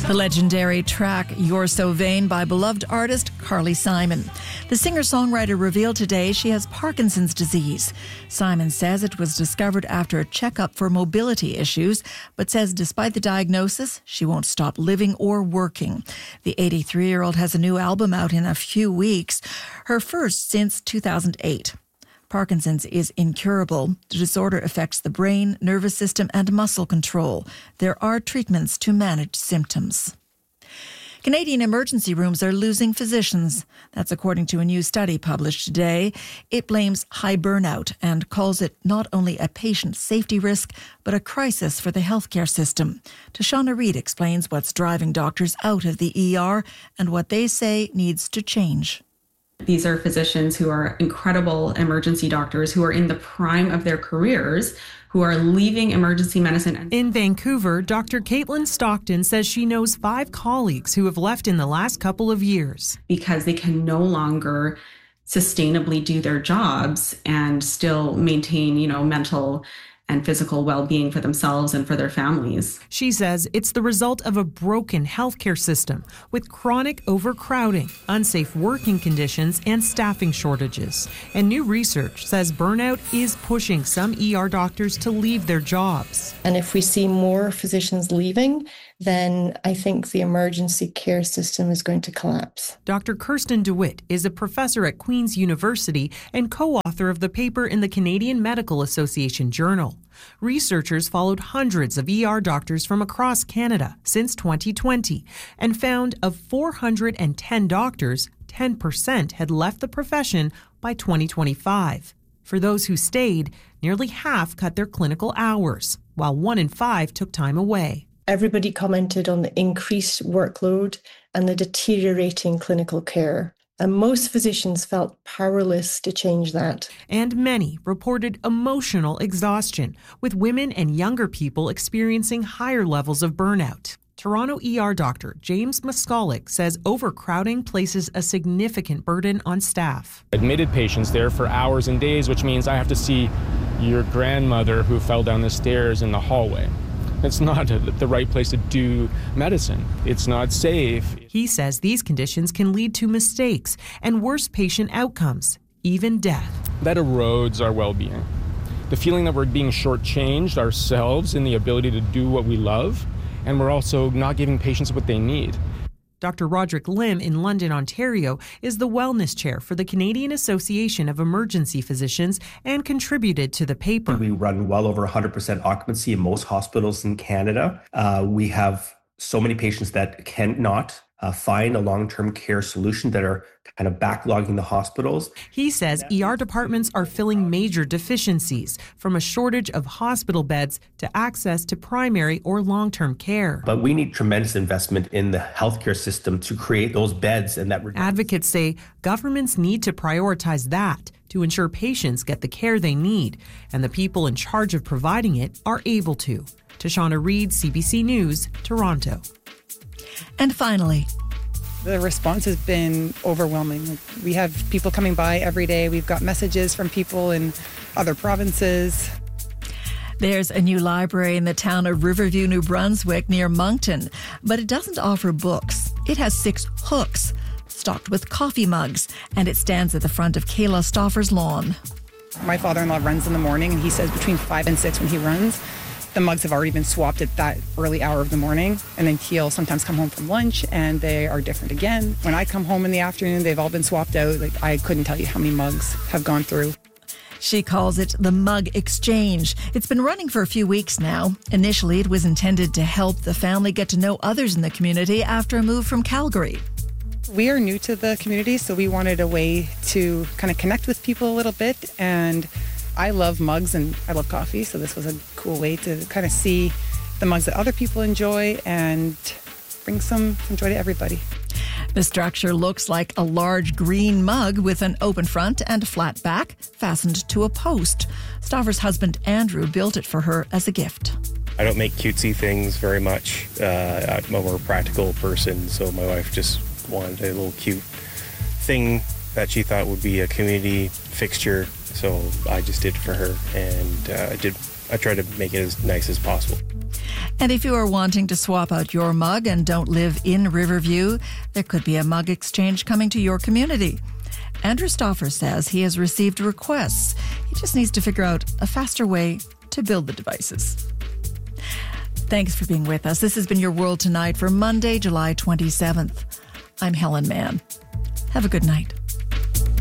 The legendary track You're So Vain by beloved artist Carly Simon. The singer-songwriter revealed today she has Parkinson's disease. Simon says it was discovered after a checkup for mobility issues, but says despite the diagnosis, she won't stop living or working. The 83-year-old has a new album out in a few weeks, her first since 2008. Parkinson's is incurable. The disorder affects the brain, nervous system and muscle control. There are treatments to manage symptoms. Canadian emergency rooms are losing physicians. That's according to a new study published today. It blames high burnout and calls it not only a patient safety risk, but a crisis for the healthcare system. Tashana Reid explains what's driving doctors out of the ER and what they say needs to change. These are physicians who are incredible emergency doctors who are in the prime of their careers, who are leaving emergency medicine. In Vancouver, Dr. Caitlin Stockton says she knows 5 colleagues who have left in the last couple of years. Because they can no longer sustainably do their jobs and still maintain, mental and physical well-being for themselves and for their families. She says it's the result of a broken healthcare system with chronic overcrowding, unsafe working conditions, and staffing shortages. And new research says burnout is pushing some ER doctors to leave their jobs. And if we see more physicians leaving, then I think the emergency care system is going to collapse. Dr. Kirsten DeWitt is a professor at Queen's University and co-author of the paper in the Canadian Medical Association Journal. Researchers followed hundreds of ER doctors from across Canada since 2020 and found of 410 doctors, 10% had left the profession by 2025. For those who stayed, nearly half cut their clinical hours, while 1 in 5 took time away. Everybody commented on the increased workload and the deteriorating clinical care. And most physicians felt powerless to change that. And many reported emotional exhaustion, with women and younger people experiencing higher levels of burnout. Toronto ER doctor James Moskalik says overcrowding places a significant burden on staff. Admitted patients there for hours and days, which means I have to see your grandmother who fell down the stairs in the hallway. It's not the right place to do medicine. It's not safe. He says these conditions can lead to mistakes and worse patient outcomes, even death. That erodes our well-being. The feeling that we're being shortchanged ourselves in the ability to do what we love, and we're also not giving patients what they need. Dr. Roderick Lim in London, Ontario, is the wellness chair for the Canadian Association of Emergency Physicians and contributed to the paper. We run well over 100% occupancy in most hospitals in Canada. We have so many patients that cannot find a long-term care solution that are kind of backlogging the hospitals. He says ER departments are filling major deficiencies, from a shortage of hospital beds to access to primary or long-term care. But we need tremendous investment in the healthcare system to create those beds. And that advocates say governments need to prioritize that to ensure patients get the care they need, and the people in charge of providing it are able to. Tashana Reid, CBC News, Toronto. And finally, the response has been overwhelming. We have people coming by every day. We've got messages from people in other provinces. There's a new library in the town of Riverview, New Brunswick, near Moncton, but it doesn't offer books. It has 6 hooks stocked with coffee mugs, and it stands at the front of Kayla Stauffer's lawn. My father-in-law runs in the morning, and he says between 5 and 6 when he runs, the mugs have already been swapped at that early hour of the morning, and then he'll sometimes come home from lunch and they are different again. When I come home in the afternoon, they've all been swapped out. I couldn't tell you how many mugs have gone through. She calls it the Mug Exchange. It's been running for a few weeks now. Initially, it was intended to help the family get to know others in the community after a move from Calgary. We are new to the community, so we wanted a way to kind of connect with people a little bit, and I love mugs and I love coffee, so this was a cool way to kind of see the mugs that other people enjoy and bring some joy to everybody. The structure looks like a large green mug with an open front and flat back fastened to a post. Stauffer's husband Andrew built it for her as a gift. I don't make cutesy things very much. I'm a more practical person, so my wife just wanted a little cute thing that she thought would be a community fixture. So I just did it for her, and I tried to make it as nice as possible. And if you are wanting to swap out your mug and don't live in Riverview, there could be a mug exchange coming to your community. Andrew Stauffer says he has received requests. He just needs to figure out a faster way to build the devices. Thanks for being with us. This has been Your World Tonight for Monday, July 27th. I'm Helen Mann. Have a good night.